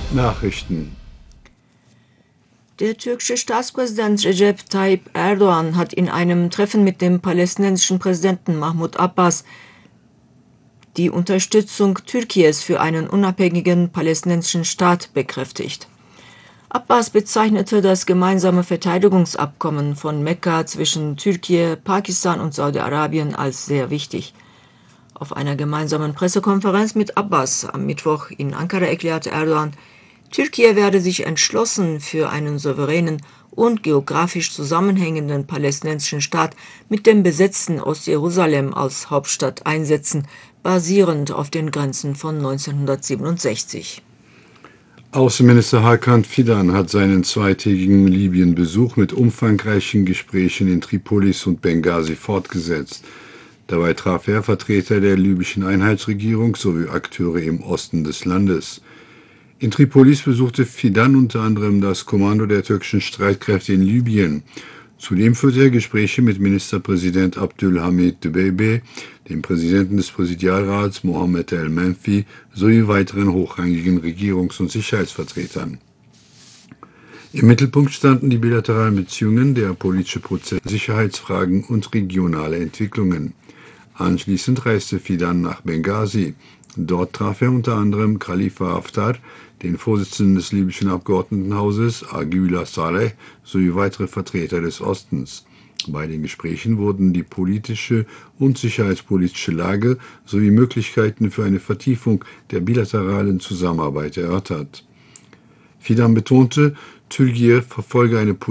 Nachrichten. Der türkische Staatspräsident Recep Tayyip Erdogan hat in einem Treffen mit dem palästinensischen Präsidenten Mahmoud Abbas die Unterstützung Türkies für einen unabhängigen palästinensischen Staat bekräftigt. Abbas bezeichnete das gemeinsame Verteidigungsabkommen von Mekka zwischen Türkei, Pakistan und Saudi-Arabien als sehr wichtig. Auf einer gemeinsamen Pressekonferenz mit Abbas am Mittwoch in Ankara erklärte Erdogan, Türkei werde sich entschlossen für einen souveränen und geografisch zusammenhängenden palästinensischen Staat mit dem besetzten Ostjerusalem als Hauptstadt einsetzen, basierend auf den Grenzen von 1967. Außenminister Hakan Fidan hat seinen zweitägigen Libyen-Besuch mit umfangreichen Gesprächen in Tripolis und Benghazi fortgesetzt. Dabei traf er Vertreter der libyschen Einheitsregierung sowie Akteure im Osten des Landes. In Tripolis besuchte Fidan unter anderem das Kommando der türkischen Streitkräfte in Libyen. Zudem führte er Gespräche mit Ministerpräsident Abdülhamid Dbeibeh, dem Präsidenten des Präsidialrats Mohammed el-Menfi sowie weiteren hochrangigen Regierungs- und Sicherheitsvertretern. Im Mittelpunkt standen die bilateralen Beziehungen, der politische Prozess, Sicherheitsfragen und regionale Entwicklungen. Anschließend reiste Fidan nach Benghazi. Dort traf er unter anderem Khalifa Haftar, den Vorsitzenden des libyschen Abgeordnetenhauses, Agüla Saleh, sowie weitere Vertreter des Ostens. Bei den Gesprächen wurden die politische und sicherheitspolitische Lage sowie Möglichkeiten für eine Vertiefung der bilateralen Zusammenarbeit erörtert. Fidan betonte, Türkei verfolge eine